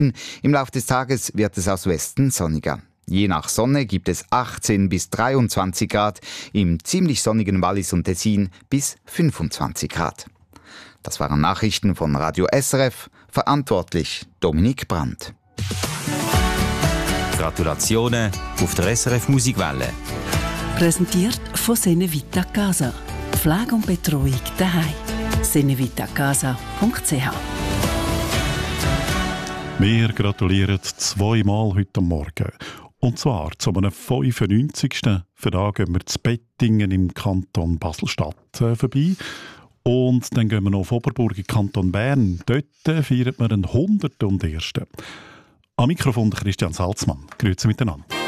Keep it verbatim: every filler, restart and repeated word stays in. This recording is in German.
Westen. Im Laufe des Tages wird es aus Westen sonniger. Je nach Sonne gibt es achtzehn bis dreiundzwanzig Grad, im ziemlich sonnigen Wallis und Tessin bis fünfundzwanzig Grad. Das waren Nachrichten von Radio S R F, verantwortlich Dominik Brandt. Gratulationen auf der S R F Musikwelle. Präsentiert von Senevita Casa. Pflege und Betreuung daheim. senevitacasa punkt c h. Wir gratulieren zweimal heute Morgen. Und zwar zu einem fünfundneunzigsten Für da gehen wir zu Bettingen im Kanton Basel-Stadt äh, vorbei. Und dann gehen wir noch auf Oberburg im Kanton Bern. Dort äh, feiert wir den hundertundersten Am Mikrofon Christian Salzmann. Grüezi miteinander.